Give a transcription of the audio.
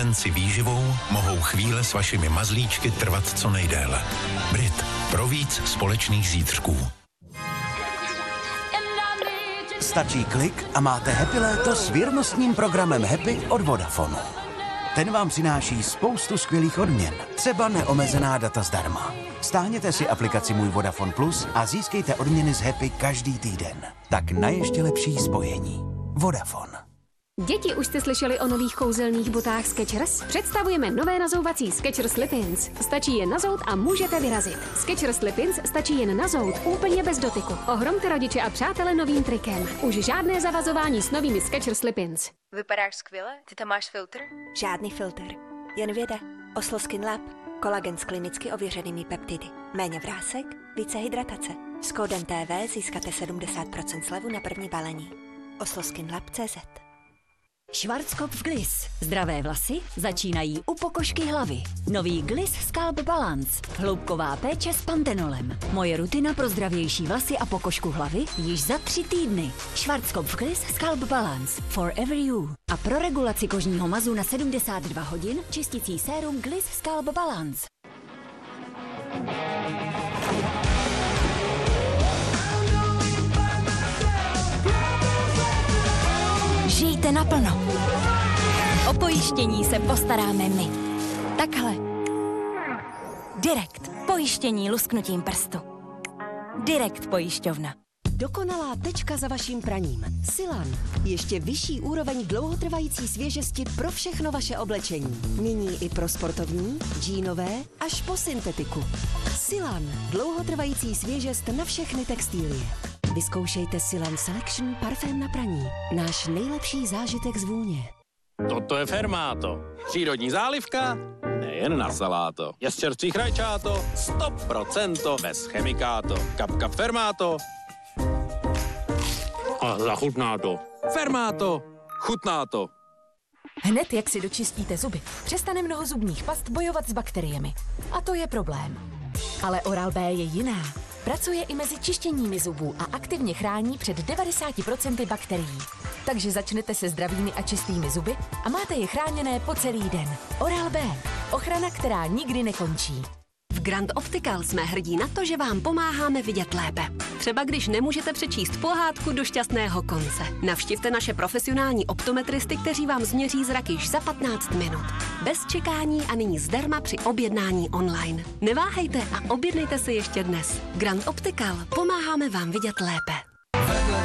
prevenci výživou mohou chvíle s vašimi mazlíčky trvat co nejdéle. Brit. Pro víc společných zítřků. Stačí klik a máte Happy léto s věrnostním programem Happy od Vodafonu. Ten vám přináší spoustu skvělých odměn, třeba neomezená data zdarma. Stáhněte si aplikaci Můj Vodafone Plus a získejte odměny z Happy každý týden. Tak na ještě lepší spojení. Vodafone. Děti, už jste slyšeli o nových kouzelných botách Skechers? Představujeme nové nazouvací Skechers Slip-ins. Stačí jen nazout a můžete vyrazit. Skechers Slip-ins stačí jen nazout, úplně bez dotyku. Ohromte rodiče a přátele novým trikem. Už žádné zavazování s novými Skechers Slip-ins. Vypadáš skvěle, ty tam máš filtr? Žádný filtr, jen věda. Oslo Skin Lab, kolagen s klinicky ověřenými peptidy. Méně vrásek, více hydratace. S kódem TV získáte 70% slevu na první balení. osloskinlab.cz. Schwarzkopf Gliss. Zdravé vlasy začínají u pokožky hlavy. Nový Gliss Scalp Balance. Hloubková péče s pantenolem. Moje rutina pro zdravější vlasy a pokožku hlavy již za 3 týdny. Schwarzkopf Gliss Scalp Balance. Forever you. A pro regulaci kožního mazu na 72 hodin čisticí sérum Gliss Scalp Balance. Žijte naplno. O pojištění se postaráme my. Takhle. Direkt. Pojištění lusknutím prstu. Direkt pojišťovna. Dokonalá tečka za vaším praním. Silan. Ještě vyšší úroveň dlouhotrvající svěžesti pro všechno vaše oblečení. Nyní i pro sportovní, džínové až po syntetiku. Silan. Dlouhotrvající svěžest na všechny textilie. Vyzkoušejte Silan Selection parfém na praní. Náš nejlepší zážitek z vůně. Toto je Fermáto. Přírodní zálivka, nejen na saláto. Je z čerstvých rajčáto, 100% bez chemikáto. Kapka Fermáto. A zachutná to. Fermáto. Chutná to. Hned jak si dočistíte zuby, přestane mnoho zubních past bojovat s bakteriemi. A to je problém. Ale Oral-B je jiná. Pracuje i mezi čištěními zubů a aktivně chrání před 90% bakterií. Takže začnete se zdravými a čistými zuby a máte je chráněné po celý den. Oral-B. Ochrana, která nikdy nekončí. V Grand Optical jsme hrdí na to, že vám pomáháme vidět lépe. Třeba když nemůžete přečíst pohádku do šťastného konce. Navštivte naše profesionální optometristy, kteří vám změří zrak již za 15 minut. Bez čekání a nyní zdarma při objednání online. Neváhejte a objednejte se ještě dnes. Grand Optical. Pomáháme vám vidět lépe.